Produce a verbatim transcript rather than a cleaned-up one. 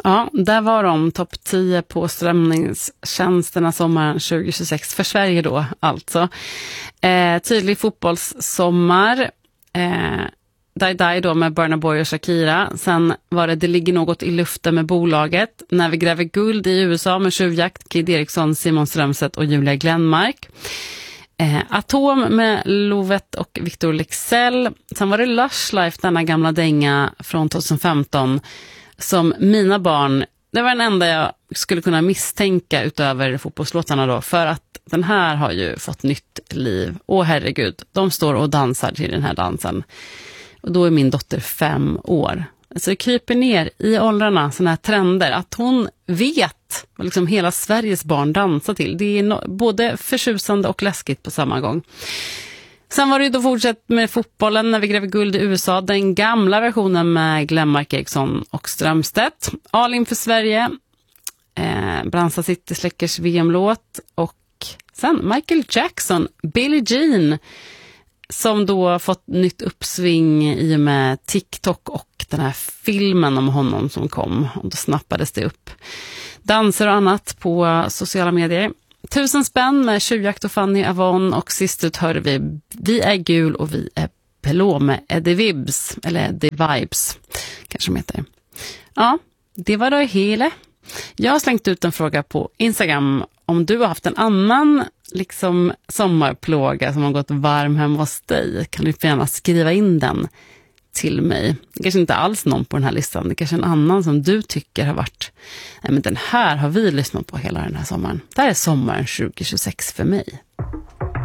Ja, där var de topp tio på strömningstjänsterna sommaren tjugohundratjugosex för Sverige då alltså. Eh, tydlig fotbollssommar. Eh, Die Die då med Burna Boy och Shakira. Sen var det Det ligger något i luften med bolaget. När vi gräver guld i U S A med Tjuvjakt, Kid Eriksson, Simon Strömstedt och Julia Glenmark. Eh, Atom med Lovet och Victor Lexell. Sen var det Lush Life, denna gamla dänga från tjugohundrafemton som mina barn, det var den enda jag skulle kunna misstänka utöver fotbollslåtarna då, för att den här har ju fått nytt liv. Åh herregud, de står och dansar till den här dansen. Och då är min dotter fem år. Alltså det kryper ner i åldrarna såna här trender. Att hon vet vad liksom hela Sveriges barn dansar till. Det är no- både förtjusande och läskigt på samma gång. Sen var det ju då fortsatt med fotbollen när vi gräver guld i U S A. Den gamla versionen med Glenmark, Eriksson och Strömstedt. All in för Sverige. Eh, Bransa City Släckers V M-låt. Och sen Michael Jackson, Billie Jean. Som då fått nytt uppsving i och med TikTok och den här filmen om honom som kom. Och då snappades det upp danser och annat på sociala medier. Tusen spänn med Tjuvjakt och Fanny Avon. Och sist ut hörde vi Vi är gul och vi är blå med Eddie Vibes. Eller Eddie Vibes kanske de heter. Ja, det var det hela. Jag har slängt ut en fråga på Instagram om du har haft en annan liksom sommarplåga som har gått varm hemma hos dig. Kan du gärna skriva in den till mig. Det kanske inte alls någon på den här listan. Det kanske är en annan som du tycker har varit, nej men den här har vi lyssnat på hela den här sommaren. Det här är sommaren tjugohundratjugosex för mig.